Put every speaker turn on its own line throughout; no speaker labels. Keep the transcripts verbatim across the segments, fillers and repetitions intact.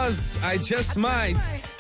was, I just might.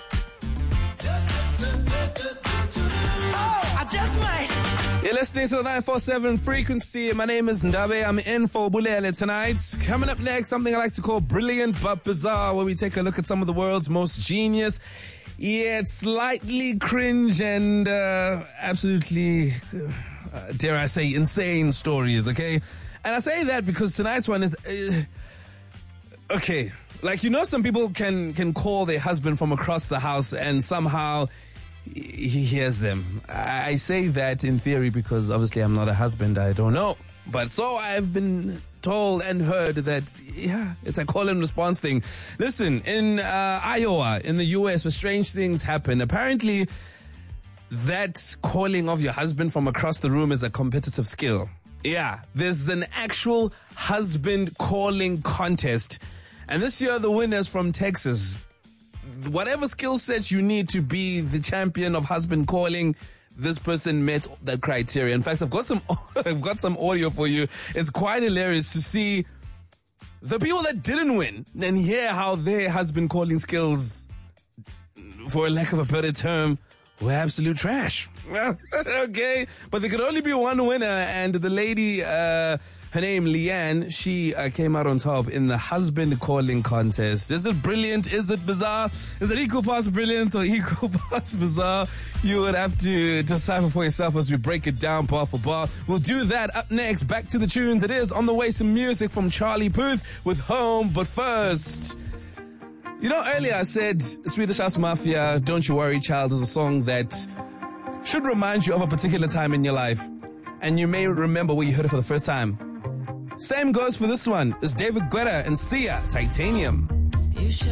Oh, I just might.
You're listening to the nine four seven frequency. My name is Ndabe. I'm in for Bulele tonight. Coming up next, something I like to call Brilliant But Bizarre, where we take a look at some of the world's most genius, yet slightly cringe and uh, absolutely, uh, dare I say, insane stories, okay? And I say that because tonight's one is... Uh, okay, like, you know, some people can, can call their husband from across the house and somehow he hears them. I say that in theory because obviously I'm not a husband, I don't know. But so I've been told and heard that, yeah, it's a call and response thing. Listen, in uh, Iowa, in the U S, where strange things happen, apparently that calling of your husband from across the room is a competitive skill. Yeah, there's an actual husband calling contest. And this year, the winners from Texas. Whatever skill set you need to be the champion of husband calling, this person met that criteria. In fact, I've got some, I've got some audio for you. It's quite hilarious to see the people that didn't win and hear how their husband calling skills, for a lack of a better term, were absolute trash. Okay, but there could only be one winner, and the lady, uh, her name, Leanne, she uh, came out on top in the husband calling contest. Is it brilliant? Is it bizarre? Is it equal parts brilliant or equal parts bizarre? You would have to decipher for yourself as we break it down bar for bar. We'll do that up next. Back to the tunes. It is on the way, some music from Charlie Puth with Home. But first, you know, earlier I said Swedish House Mafia, Don't You Worry Child, is a song that should remind you of a particular time in your life. And you may remember where you heard it for the first time. Same goes for this one. It's David Guetta and Sia, Titanium.